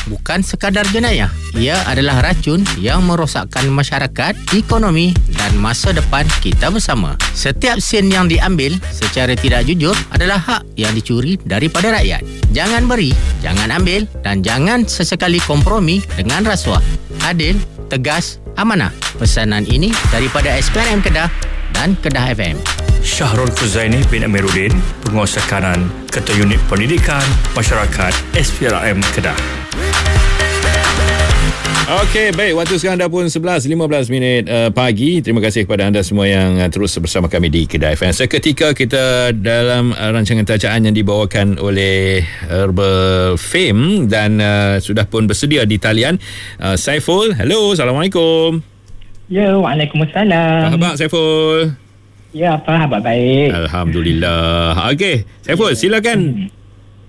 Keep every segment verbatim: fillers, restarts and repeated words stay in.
bukan sekadar jenayah. Ia adalah racun yang merosakkan masyarakat, ekonomi dan masa depan kita bersama. Setiap sen yang diambil secara tidak jujur adalah hak yang dicuri daripada rakyat. Jangan beri, jangan ambil dan jangan sesekali kompromi dengan rasuah. Adil, tegas, amanah. Pesanan ini daripada S P R M Kedah dan Kedah F M. Syahrul Kuzaini bin Amiruddin, Penguasa Kanan, Ketua Unit Pendidikan Masyarakat S P R M Kedah. Okey, baik. Waktu sekarang dah pun sebelas lima belas minit uh, pagi. Terima kasih kepada anda semua yang uh, terus bersama kami di Kedah F M. Seketika kita dalam uh, rancangan tajaan yang dibawakan oleh Herbal Fame dan uh, sudah pun bersedia di talian uh, Saiful. Hello, Assalamualaikum. Ya, Waalaikumsalam. Apa khabar Saiful? Ya, apa khabar? Baik. Alhamdulillah. Okey, Saiful, silakan. Hmm.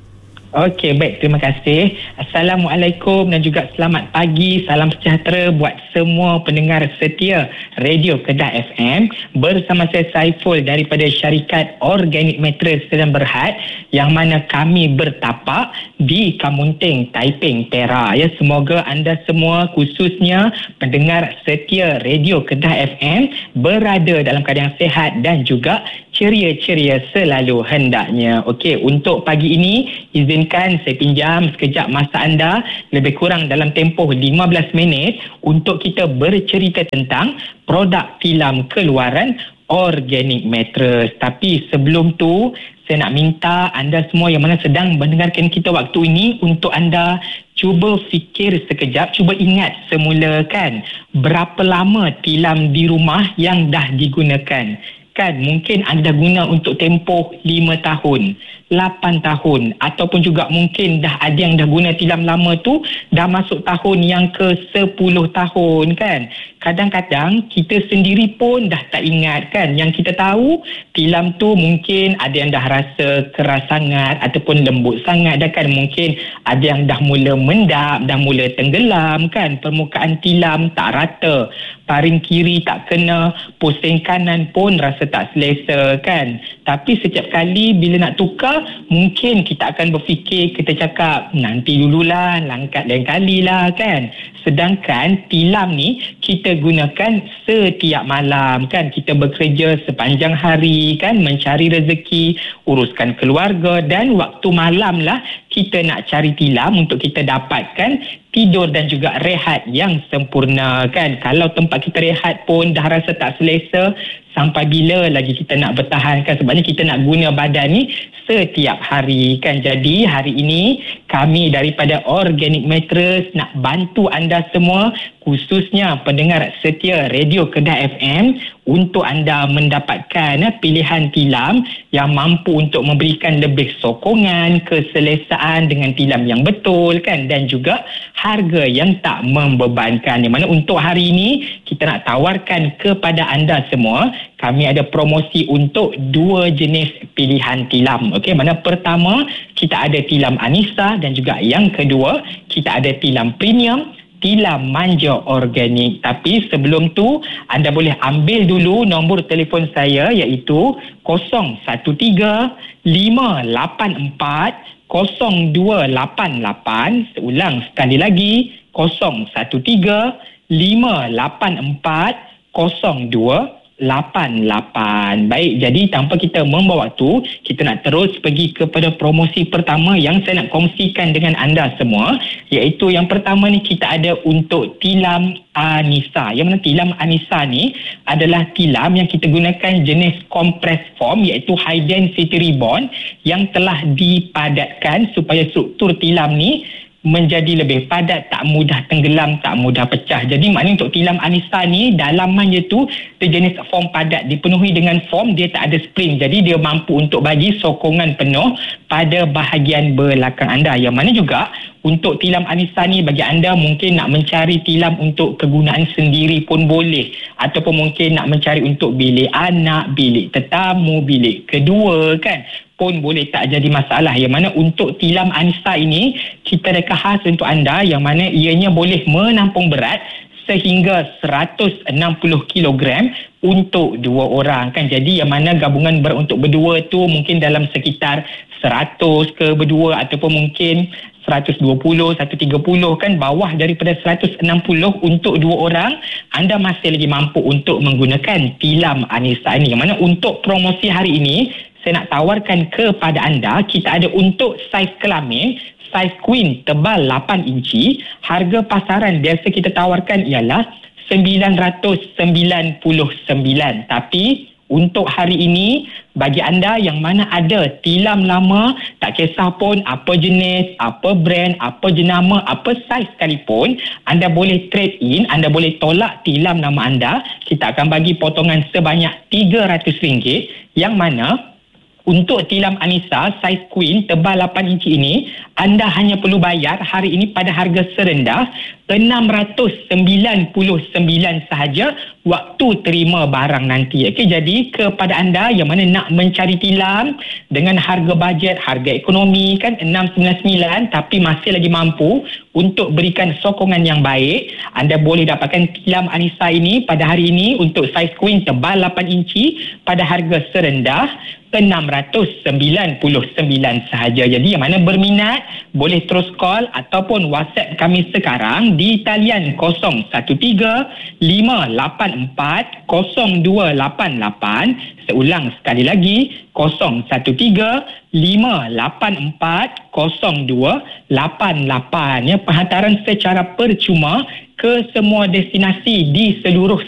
Okey, baik. Terima kasih. Assalamualaikum dan juga selamat pagi. Salam sejahtera buat semua pendengar setia Radio Kedah F M. Bersama saya Saiful daripada syarikat Organic Mattress Sedan Berhad yang mana kami bertapak di Kamunting, Taiping, Perak. Ya, semoga anda semua khususnya pendengar setia Radio Kedah F M berada dalam keadaan sihat dan juga ceria-ceria selalu hendaknya. Okey, untuk pagi ini izinkan saya pinjam sekejap masa anda lebih kurang dalam tempoh lima belas minit untuk kita bercerita tentang produk tilam keluaran Organic Mattress. Tapi sebelum tu saya nak minta anda semua yang mana sedang mendengarkan kita waktu ini untuk anda cuba fikir sekejap, cuba ingat semula kan berapa lama tilam di rumah yang dah digunakan. Kan mungkin anda guna untuk tempoh lima tahun, lapan tahun ataupun juga mungkin dah ada yang dah guna tilam lama tu dah masuk tahun yang ke sepuluh tahun kan. Kadang-kadang kita sendiri pun dah tak ingat kan. Yang kita tahu tilam tu mungkin ada yang dah rasa keras sangat ataupun lembut sangat dah kan. Mungkin ada yang dah mula mendap, dah mula tenggelam kan. Permukaan tilam tak rata, paring kiri tak kena, pusing kanan pun rasa tak selesa kan. Tapi setiap kali bila nak tukar, mungkin kita akan berfikir, kita cakap nanti dululah, langkat lain kali lah kan. Sedangkan tilam ni kita gunakan setiap malam kan. Kita bekerja sepanjang hari kan, mencari rezeki, uruskan keluarga dan waktu malam lah kita nak cari tilam untuk kita dapatkan tidur dan juga rehat yang sempurna kan. Kalau tempat kita rehat pun dah rasa tak selesa, sampai bila lagi kita nak bertahan kan. Sebabnya kita nak guna badan ni setiap hari kan. Jadi hari ini kami daripada Organic Mattress nak bantu anda semua, khususnya pendengar setia Radio Kedah F M, untuk anda mendapatkan eh, pilihan tilam yang mampu untuk memberikan lebih sokongan, keselesaan dengan tilam yang betul kan, dan juga harga yang tak membebankan. Yang mana untuk hari ini kita nak tawarkan kepada anda semua, kami ada promosi untuk dua jenis pilihan tilam. Okey, mana pertama kita ada tilam Anissa dan juga yang kedua kita ada tilam premium, tilam manja organik. Tapi sebelum tu anda boleh ambil dulu nombor telefon saya iaitu kosong satu tiga lima lapan empat kosong dua lapan lapan. Seulang sekali lagi, kosong satu tiga lima lapan empat kosong dua lapan lapan. Baik, jadi tanpa kita membawa waktu, kita nak terus pergi kepada promosi pertama yang saya nak kongsikan dengan anda semua, iaitu yang pertama ni kita ada untuk tilam Anissa. Yang mana tilam Anissa ni adalah tilam yang kita gunakan jenis compress foam, iaitu high density ribbon yang telah dipadatkan supaya struktur tilam ni menjadi lebih padat, tak mudah tenggelam, tak mudah pecah. Jadi maknanya untuk tilam Anissa ni dalamannya tu jenis foam padat, dipenuhi dengan foam, dia tak ada spring. Jadi dia mampu untuk bagi sokongan penuh pada bahagian belakang anda. Yang mana juga untuk tilam Anissa ni bagi anda mungkin nak mencari tilam untuk kegunaan sendiri pun boleh, ataupun mungkin nak mencari untuk bilik anak, bilik tetamu, bilik kedua kan, pun boleh, tak jadi masalah. Yang mana untuk tilam Anissa ini kita ada khas untuk anda, yang mana ianya boleh menampung berat sehingga seratus enam puluh kilogram untuk dua orang kan. Jadi yang mana gabungan berat untuk berdua tu mungkin dalam sekitar seratus ke berdua, ataupun mungkin seratus dua puluh, seratus tiga puluh kan, bawah daripada seratus enam puluh untuk dua orang, anda masih lagi mampu untuk menggunakan tilam Anisa ini. Yang mana untuk promosi hari ini, saya nak tawarkan kepada anda, kita ada untuk saiz kelamin, saiz queen tebal lapan inci, harga pasaran biasa kita tawarkan ialah sembilan ratus sembilan puluh sembilan. Tapi untuk hari ini, bagi anda yang mana ada tilam lama, tak kisah pun apa jenis, apa brand, apa jenama, apa saiz sekalipun, anda boleh trade in, anda boleh tolak tilam nama anda. Kita akan bagi potongan sebanyak tiga ratus ringgit, yang mana untuk tilam Anisa saiz queen tebal lapan inci ini, anda hanya perlu bayar hari ini pada harga serendah enam ratus sembilan puluh sembilan sahaja waktu terima barang nanti. Okey, jadi kepada anda yang mana nak mencari tilam dengan harga bajet, harga ekonomi kan enam sembilan sembilan, tapi masih lagi mampu untuk berikan sokongan yang baik, anda boleh dapatkan tilam Anisa ini pada hari ini untuk saiz queen tebal lapan inci pada harga serendah enam ratus sembilan puluh sembilan sahaja. Jadi yang mana berminat boleh terus call ataupun WhatsApp kami sekarang di talian kosong satu tiga lima lapan empat kosong dua lapan lapan. Seulang sekali lagi, kosong satu tiga lima lapan empat kosong dua lapan lapan. Ya, penghantaran secara percuma ke semua destinasi di seluruh